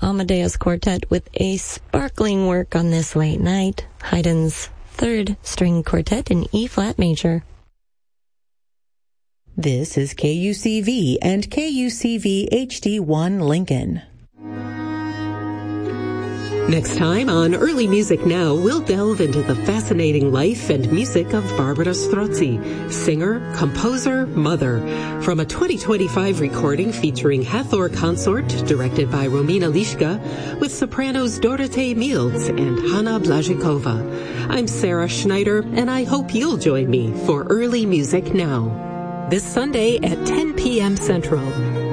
Amadeus Quartet with a sparkling work on this late night, Haydn's Third String Quartet in E-flat major. This is KUCV and KUCV HD1 Lincoln. Next time on Early Music Now, we'll delve into the fascinating life and music of Barbara Strozzi, singer, composer, mother, from a 2025 recording featuring Hathor Consort, directed by Romina Lischka, with sopranos Dorothee Mills and Hanna Blazikova. I'm Sarah Schneider, and I hope you'll join me for Early Music Now, this Sunday at 10 p.m. Central.